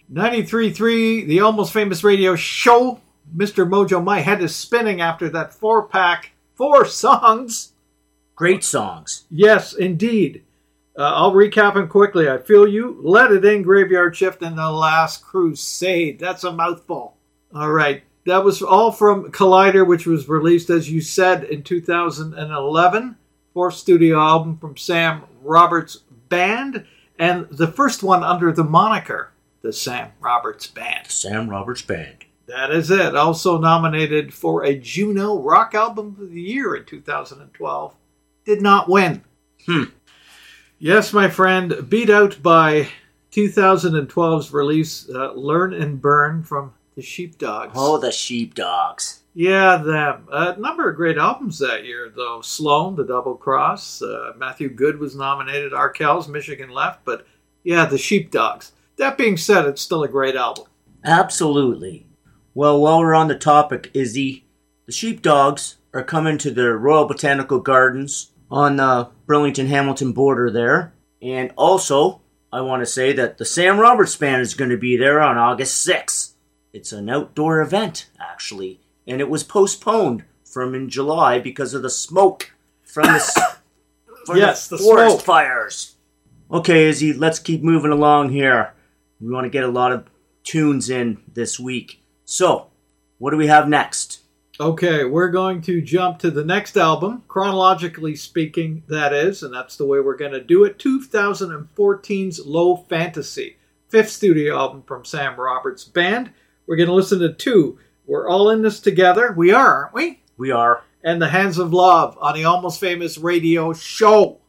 93.3, the Almost Famous Radio Show. Mr. Mojo, my head is spinning after that 4-pack. 4 songs. Great songs. Yes, indeed. I'll recap them quickly. I Feel You, Let It In, Graveyard Shift, and The Last Crusade. That's a mouthful. All right. That was all from Collider, which was released, as you said, in 2011. 4th studio album from Sam Roberts Band. And the first one under the moniker, the Sam Roberts Band. Sam Roberts Band. That is it. Also nominated for a Juno Rock Album of the Year in 2012. Did not win. Yes, my friend. Beat out by 2012's release, Learn and Burn from the Sheepdogs. Oh, the Sheepdogs. Yeah, them. A number of great albums that year, though. Sloan, The Double Cross. Matthew Good was nominated. Arkells, Michigan Left. But, yeah, the Sheepdogs. That being said, it's still a great album. Absolutely. Well, while we're on the topic, Izzy, the Sheepdogs are coming to the Royal Botanical Gardens on the Burlington-Hamilton border there. And also, I want to say that the Sam Roberts Band is going to be there on August 6th. It's an outdoor event, actually. And it was postponed from in July because of the smoke from the, the forest smoke fires. Okay, Izzy, let's keep moving along here. We want to get a lot of tunes in this week. So, what do we have next? Okay, we're going to jump to the next album, chronologically speaking, that is, and that's the way we're going to do it. 2014's Low Fantasy, 5th studio album from Sam Roberts Band. We're going to listen to 2. We're all in this together. We are, aren't we? We are. And The Hands of Love on the Almost Famous Radio Show.